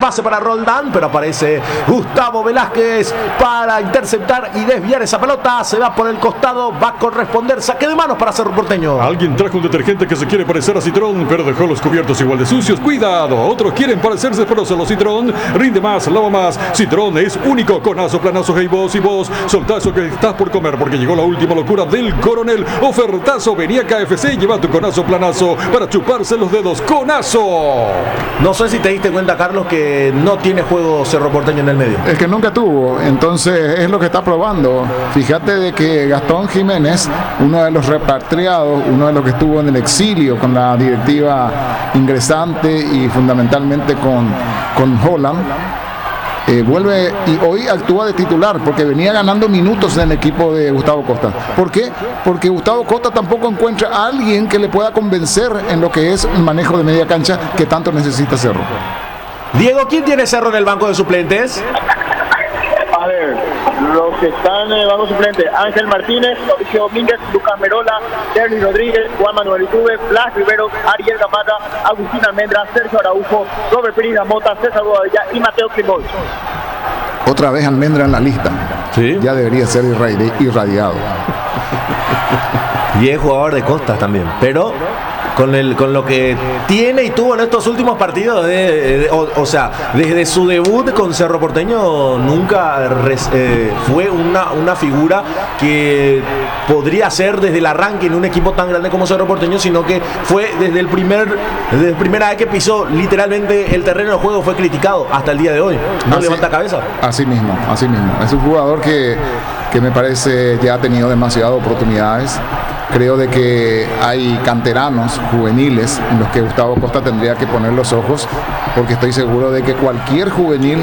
pase para Roldán, pero aparece Gustavo Velázquez para interceptar y desviar esa pelota. Se va por el costado, va a corresponder saque de manos para Cerro Porteño. Alguien trajo un detergente que se quiere parecer a Citrón, pero dejó los cubiertos igual de sucios. Cuidado, otros quieren parecerse, pero solo Citrón rinde más, lava más. Citrón es único. Conazo, planazo, hey vos y vos. Soltazo que estás por comer porque llegó la última locura del coronel. Ofertazo, venía KFC y lleva tu conazo, planazo para chuparse los dedos. ¡Conazo! No sé si te diste cuenta, Carlos, que no tiene juego Cerro Porteño en el medio. El que nunca tuvo, entonces es lo que está probando. Fíjate de que Gastón Jiménez, uno de los repatriados, uno de los que estuvo en el exilio con la directiva ingresante y fundamentalmente con Holland, vuelve y hoy actúa de titular porque venía ganando minutos en el equipo de Gustavo Costa. ¿Por qué? Porque Gustavo Costa tampoco encuentra a alguien que le pueda convencer en lo que es el manejo de media cancha que tanto necesita Cerro. Diego, ¿quién tiene Cerro en el banco de suplentes? A ver, los que están en el banco suplente: Ángel Martínez, Mauricio Domínguez, Lucas Merola, Derly Rodríguez, Juan Manuel Ituve, Blas Rivero, Ariel Gamata, Agustín Almendra, Sergio Araujo, Robert Pérez Mota, César Bobadilla y Mateo Climol. Otra vez Almendra en la lista. Sí. Ya debería ser irradiado. Y es jugador de Costa también, pero con lo que tiene y tuvo en estos últimos partidos, o sea, desde su debut con Cerro Porteño nunca fue una figura que podría ser desde el arranque en un equipo tan grande como Cerro Porteño, sino que fue desde primera vez que pisó literalmente el terreno de juego, fue criticado hasta el día de hoy. No levanta cabeza. Así mismo. Es un jugador que me parece ya ha tenido demasiadas oportunidades. Creo de que hay canteranos juveniles en los que Gustavo Costa tendría que poner los ojos, porque estoy seguro de que cualquier juvenil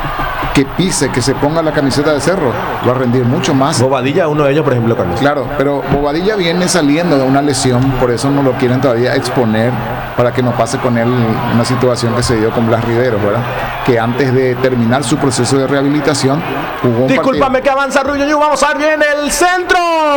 que pise, que se ponga la camiseta de Cerro, va a rendir mucho más. Bobadilla, uno de ellos, por ejemplo, Carlos. Claro, pero Bobadilla viene saliendo de una lesión, por eso no lo quieren todavía exponer, para que no pase con él una situación que se dio con Blas Rivero, ¿verdad? Que antes de terminar su proceso de rehabilitación jugó un Discúlpame partido. Que avanza Rubio. Vamos a ver bien el centro.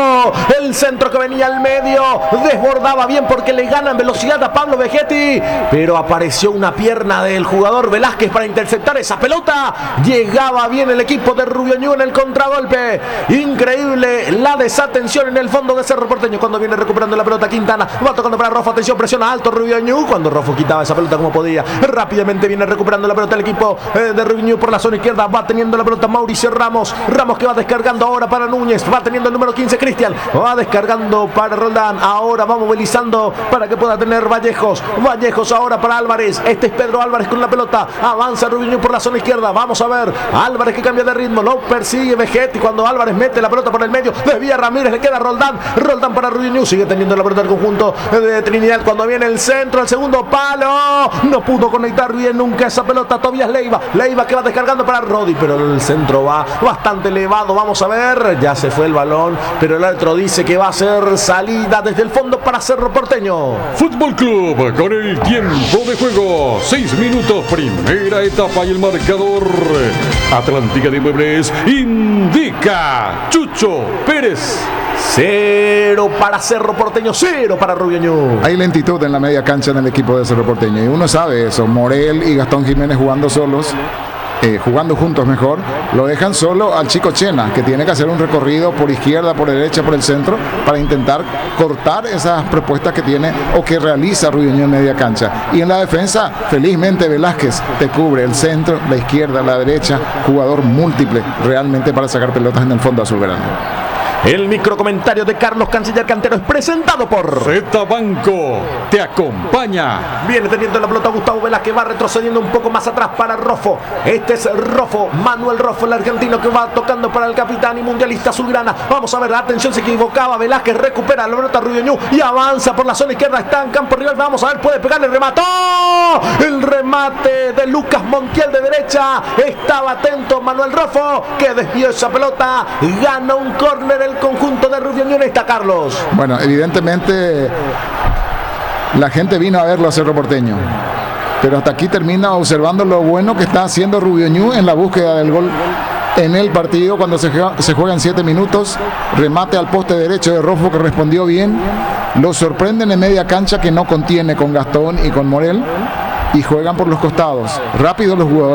El centro que venía al medio. Desbordaba bien porque le gana en velocidad a Pablo Vegetti. Pero apareció una pierna del jugador Velázquez para interceptar esa pelota. Llegaba bien el equipo de Rubio Ñu en el contragolpe. Increíble la desatención en el fondo de Cerro Porteño. Cuando viene recuperando la pelota Quintana. Va tocando para Rofo. Atención, presiona alto Rubio Ñu. Cuando Rofo quitaba esa pelota como podía. Rápidamente viene recuperando la pelota el equipo de Rubio Ñu por la zona izquierda. Va teniendo la pelota Mauricio Ramos. Ramos que va descargando ahora para Núñez. Va teniendo el número 15 Cristian. Va descargando para Roldán. Ahora va movilizando para que pueda tener Vallejos. Vallejos ahora para Álvarez. Este es Pedro Álvarez con la pelota. Avanza Rubio Ñu por la zona izquierda. Vamos a ver. Álvarez que cambia de ritmo. Lo persigue Vegetti. Cuando Álvarez mete la pelota por el medio. Desvía Ramírez. Le queda Roldán. Roldán para Rubio Ñu. Sigue teniendo la pelota del conjunto de Trinidad. Cuando viene el centro. El segundo palo. No pudo conectar bien nunca esa pelota. Tobias Leiva. Leiva que va descargando para Rodi. Pero el centro va bastante elevado. Vamos a ver. Ya se fue el balón. Pero el árbitro dice que va a ser salida desde el fondo para Cerro Porteño. Fútbol Club con el tiempo de juego. 6 minutos, primera etapa y el marcador. Atlántica de Muebles indica Chucho Pérez. 0 para Cerro Porteño, 0 para Rubio Ñu. Hay lentitud en la media cancha en el equipo de Cerro Porteño y uno sabe eso. Morel y Gastón Jiménez jugando solos, jugando juntos mejor, lo dejan solo al chico Chena, que tiene que hacer un recorrido por izquierda, por derecha, por el centro, para intentar cortar esas propuestas que tiene o que realiza Rubio Ñu en media cancha. Y en la defensa, felizmente Velázquez te cubre el centro, la izquierda, la derecha, jugador múltiple realmente para sacar pelotas en el fondo azulgrana. El microcomentario de Carlos Canciller Cantero es presentado por Z Banco te acompaña. Viene teniendo la pelota Gustavo Velázquez, va retrocediendo un poco más atrás para Rofo. Este es Rofo, Manuel Rofo, el argentino que va tocando para el capitán y mundialista azulgrana. Vamos a ver, atención, se equivocaba Velázquez, recupera la pelota Rubio Ñu y avanza por la zona izquierda, está en campo rival. Vamos a ver, puede pegarle, remató. El remate de Lucas Montiel de derecha. Estaba atento Manuel Rofo, que desvió esa pelota. Gana un córner el conjunto de Rubio Ñu. Está Carlos. Bueno, evidentemente la gente vino a verlo a Cerro Porteño, pero hasta aquí termina observando lo bueno que está haciendo Rubio Ñu en la búsqueda del gol en el partido cuando se juegan 7 minutos. Remate al poste derecho de Rofo que respondió bien. Lo sorprenden en media cancha que no contiene con Gastón y con Morel y juegan por los costados. Rápido los jugadores.